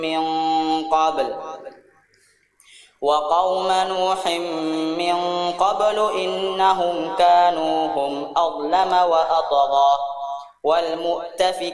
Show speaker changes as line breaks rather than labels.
من قبل وقوم نوح من قبل إنهم كانوا هم أظلم وأطغى والمؤتفكات